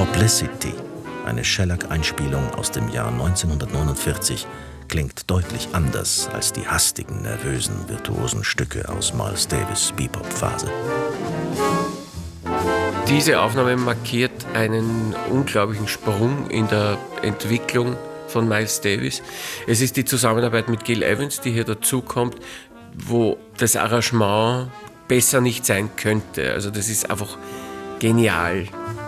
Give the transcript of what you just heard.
Oblicity, eine Shellac-Einspielung aus dem Jahr 1949, klingt deutlich anders als die hastigen, nervösen, virtuosen Stücke aus Miles Davis' Bebop-Phase. Diese Aufnahme markiert einen unglaublichen Sprung in der Entwicklung von Miles Davis. Es ist die Zusammenarbeit mit Gil Evans, die hier dazukommt, wo das Arrangement besser nicht sein könnte. Also das ist einfach genial.